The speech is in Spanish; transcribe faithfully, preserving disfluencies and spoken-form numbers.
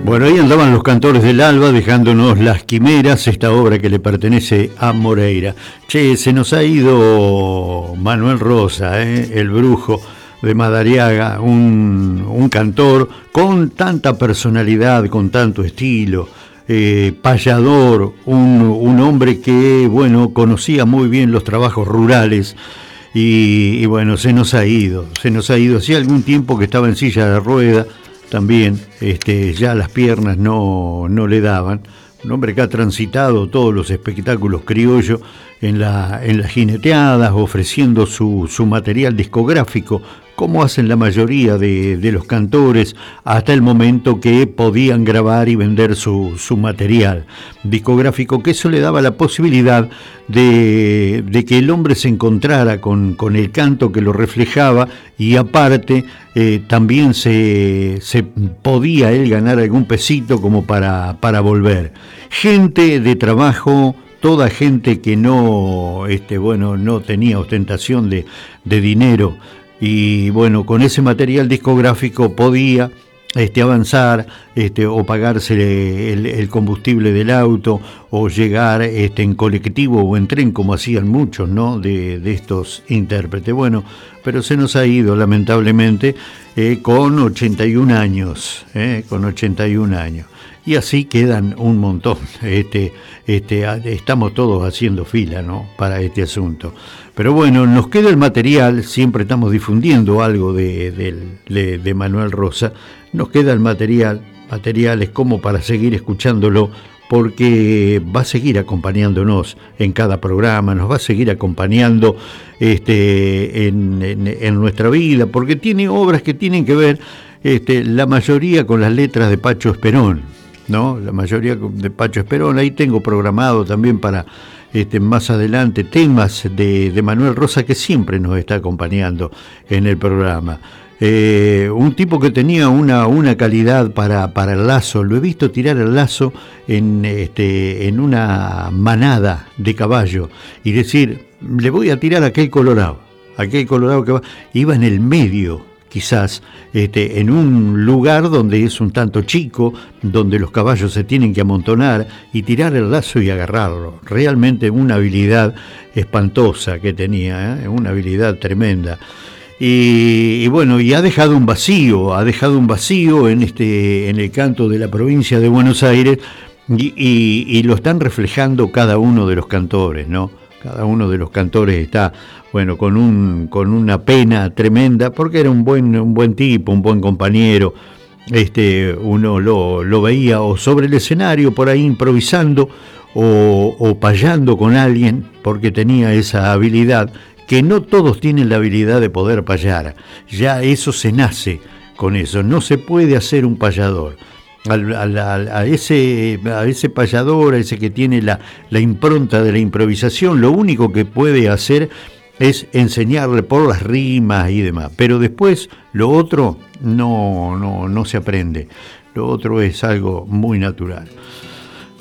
Bueno, ahí andaban los cantores del alba dejándonos Las Quimeras, esta obra que le pertenece a Moreira. Che, se nos ha ido Manuel Rosa, ¿eh? El brujo de Madariaga, un, un cantor con tanta personalidad, con tanto estilo, eh, payador, un, un hombre que, bueno, conocía muy bien los trabajos rurales. Y, y bueno, se nos ha ido, se nos ha ido. Hacía algún tiempo que estaba en silla de rueda, también, este, ya las piernas no, no le daban. Un hombre que ha transitado todos los espectáculos criollos en, la, en las jineteadas, ofreciendo su, su material discográfico, como hacen la mayoría de, de los cantores, hasta el momento que podían grabar y vender su, su material discográfico, que eso le daba la posibilidad de, de que el hombre se encontrara con, con el canto que lo reflejaba, y aparte eh, también se, se podía él ganar algún pesito como para, para volver. Gente de trabajo, toda gente que no, este, bueno, no tenía ostentación de, de dinero, y bueno, con ese material discográfico podía este, avanzar, este, o pagarse el, el combustible del auto, o llegar este, en colectivo o en tren, como hacían muchos, ¿no?, de, de estos intérpretes. Bueno, pero se nos ha ido lamentablemente, eh, con ochenta y un años, eh, con ochenta y un años. Y así quedan un montón. Este, este, estamos todos haciendo fila, ¿no?, para este asunto. Pero bueno, nos queda el material, siempre estamos difundiendo algo de, de, de, de Manuel Rosa. Nos queda el material, materiales como para seguir escuchándolo, porque va a seguir acompañándonos en cada programa, nos va a seguir acompañando este, en, en, en nuestra vida, porque tiene obras que tienen que ver, este, la mayoría con las letras de Pacho Esperón, ¿no? La mayoría de Pacho Esperón. Ahí tengo programado también para este, más adelante temas de, de Manuel Rosa, que siempre nos está acompañando en el programa. Eh, un tipo que tenía una, una calidad para, para el lazo. Lo he visto tirar el lazo en, este, en una manada de caballo y decir, le voy a tirar a aquel colorado, aquel colorado que va, iba en el medio, quizás, este, en un lugar donde es un tanto chico, donde los caballos se tienen que amontonar, y tirar el lazo y agarrarlo. Realmente una habilidad espantosa que tenía, ¿eh? Una habilidad tremenda. Y, y bueno, y ha dejado un vacío, ha dejado un vacío en, este, en el canto de la provincia de Buenos Aires, y, y, y lo están reflejando cada uno de los cantores, ¿no? Cada uno de los cantores está, bueno, con un con una pena tremenda, porque era un buen un buen tipo, un buen compañero. Este, uno lo, lo veía o sobre el escenario por ahí improvisando, o, o payando con alguien, porque tenía esa habilidad, que no todos tienen la habilidad de poder payar. Ya eso se nace con eso, no se puede hacer un payador. Al, al, al, a, ese, a ese payador, a ese que tiene la, la impronta de la improvisación, lo único que puede hacer es enseñarle por las rimas y demás, pero después lo otro no, no, no se aprende, lo otro es algo muy natural.